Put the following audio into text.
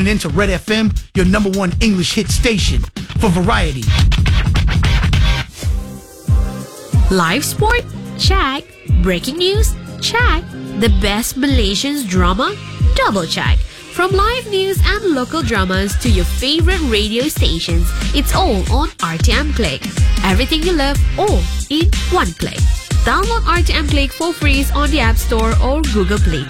into Red FM, your number one English hit station for variety. Live sport? Check. Breaking news? Check. The best Malaysian drama? Double check. From live news and local dramas to your favorite radio stations, it's all on RTM Click. Everything you love, all in one click. Download RTM Click for free on the App Store or Google Play